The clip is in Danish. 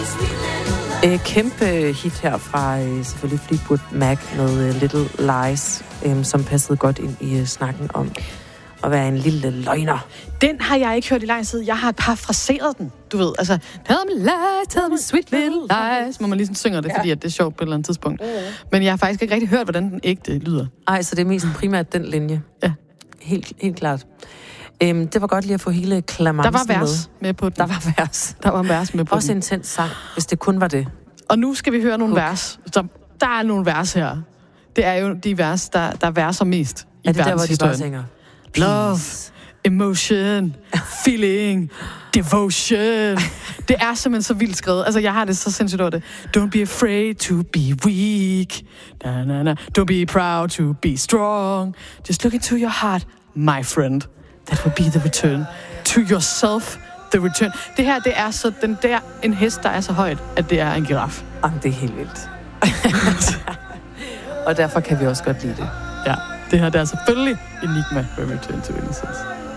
Kæmpe hit her fra selvfølgelig Fleetwood Mac med Little Lies, som passede godt ind i snakken om at være en lille løgner. Den har jeg ikke hørt i lang tid. Jeg har parafraseret den, du ved. Altså, tell me sweet little lies. Hvor man lige sådan synger det, fordi at det er sjovt på et eller andet tidspunkt. Men jeg har faktisk ikke rigtig hørt, hvordan den ægte lyder. Ej, så det er mest primært den linje. Ja. Helt klart. Det var godt lige at få hele klamancen med. Der var vers med på den. Der var vers med på Også den. En intens sang, hvis det kun var det. Og nu skal vi høre nogle vers. Der er nogle vers her. Det er jo de vers, der verser mest i verdenshistorien. Love, emotion, feeling, devotion. Det er simpelthen så vildt skrevet. Altså, jeg har det så sindssygt over det. Don't be afraid to be weak. Na, na, na. Don't be proud to be strong. Just look into your heart, my friend. That will be the return. To yourself, the return. Det her, det er så en hest, der er så højt, at det er en giraf. Jamen, det er helt vildt. Og derfor kan vi også godt lide det. Ja, det her, det er selvfølgelig Enigma, Return to Innocence.